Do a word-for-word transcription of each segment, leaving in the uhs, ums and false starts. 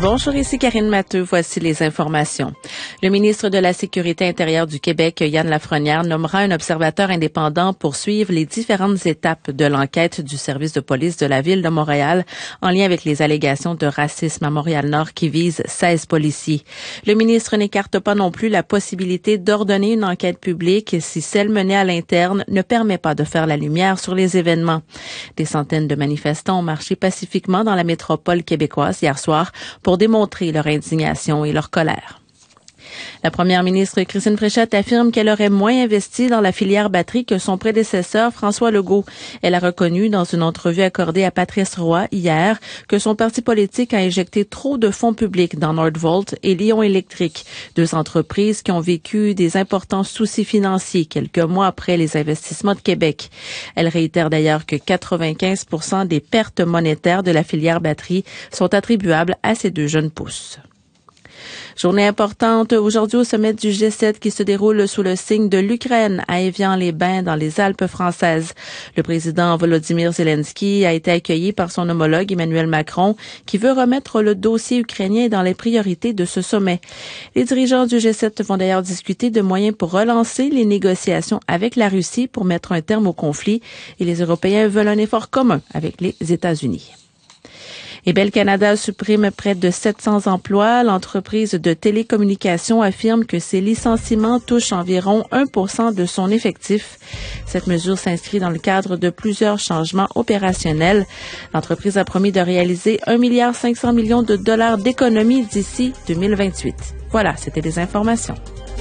Bonjour, ici Karine Matteux. Voici les informations. Le ministre de la Sécurité intérieure du Québec, Yann Lafrenière, nommera un observateur indépendant pour suivre les différentes étapes de l'enquête du service de police de la Ville de Montréal en lien avec les allégations de racisme à Montréal-Nord qui visent seize policiers. Le ministre n'écarte pas non plus la possibilité d'ordonner une enquête publique si celle menée à l'interne ne permet pas de faire la lumière sur les événements. Des centaines de manifestants ont marché pacifiquement dans la métropole québécoise hier soir pour démontrer leur indignation et leur colère. La première ministre Christine Fréchette affirme qu'elle aurait moins investi dans la filière batterie que son prédécesseur François Legault. Elle a reconnu dans une entrevue accordée à Patrice Roy hier que son parti politique a injecté trop de fonds publics dans Nordvolt et Lion Électrique, deux entreprises qui ont vécu des importants soucis financiers quelques mois après les investissements de Québec. Elle réitère d'ailleurs que quatre-vingt-quinze pour cent des pertes monétaires de la filière batterie sont attribuables à ces deux jeunes pousses. Journée importante aujourd'hui au sommet du G sept qui se déroule sous le signe de l'Ukraine à Évian-les-Bains dans les Alpes françaises. Le président Volodymyr Zelensky a été accueilli par son homologue Emmanuel Macron qui veut remettre le dossier ukrainien dans les priorités de ce sommet. Les dirigeants du G sept vont d'ailleurs discuter de moyens pour relancer les négociations avec la Russie pour mettre un terme au conflit et les Européens veulent un effort commun avec les États-Unis. Et Bell Canada supprime près de sept cents emplois. L'entreprise de télécommunications affirme que ces licenciements touchent environ un pour cent de son effectif. Cette mesure s'inscrit dans le cadre de plusieurs changements opérationnels. L'entreprise a promis de réaliser un milliard cinq cents millions de dollars d'économies d'ici deux mille vingt-huit. Voilà, c'était les informations.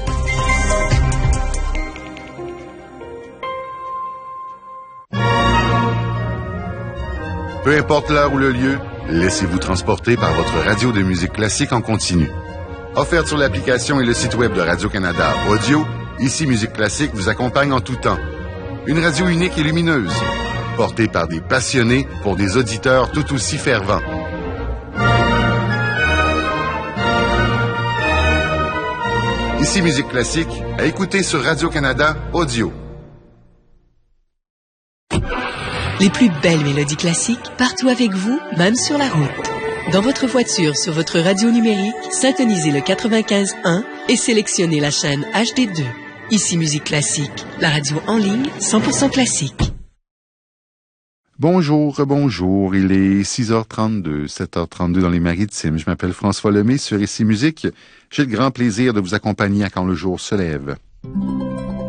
Peu importe l'heure ou le lieu, laissez-vous transporter par votre radio de musique classique en continu. Offerte sur l'application et le site web de Radio-Canada Audio, Ici Musique Classique vous accompagne en tout temps. Une radio unique et lumineuse, portée par des passionnés pour des auditeurs tout aussi fervents. Ici Musique Classique, à écouter sur Radio-Canada Audio. Les plus belles mélodies classiques, partout avec vous, même sur la route. Dans votre voiture, sur votre radio numérique, syntonisez le quatre-vingt-quinze un et sélectionnez la chaîne H D deux. Ici Musique Classique, la radio en ligne cent pour cent classique. Bonjour, bonjour. Il est six heures trente-deux, sept heures trente-deux dans les Maritimes. Je m'appelle François Lemay sur Ici Musique. J'ai le grand plaisir de vous accompagner à quand le jour se lève.